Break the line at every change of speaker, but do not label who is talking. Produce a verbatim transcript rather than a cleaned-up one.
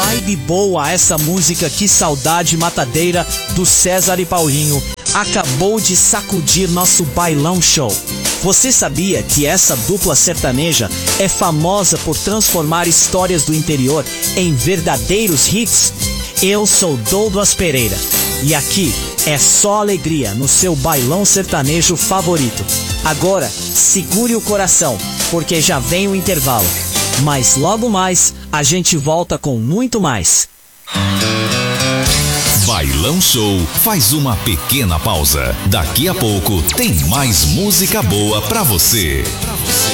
vibe boa essa música, que saudade matadeira do César e Paulinho. Acabou de sacudir nosso bailão show. Você sabia que essa dupla sertaneja é famosa por transformar histórias do interior em verdadeiros hits? Eu sou Douglas Pereira e aqui é só alegria no seu bailão sertanejo favorito. Agora, segure o coração, porque já vem o intervalo. Mas logo mais, a gente volta com muito mais.
Bailão Show faz uma pequena pausa. Daqui a pouco tem mais música boa pra você.